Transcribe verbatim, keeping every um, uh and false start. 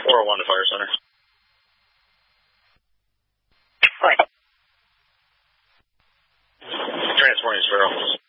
four oh one to Fire Center. Right. Transporting Sparrow.